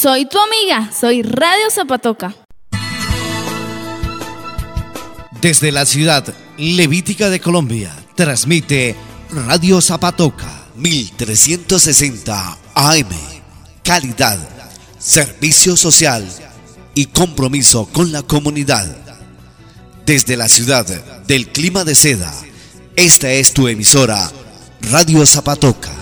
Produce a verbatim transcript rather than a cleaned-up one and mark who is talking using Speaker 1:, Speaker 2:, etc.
Speaker 1: Soy tu amiga, soy Radio Zapatoca.
Speaker 2: Desde la ciudad levítica de Colombia, transmite Radio Zapatoca mil trescientos sesenta A M. Calidad, servicio social y compromiso con la comunidad. Desde la ciudad del clima de seda, esta es tu emisora Radio Zapatoca.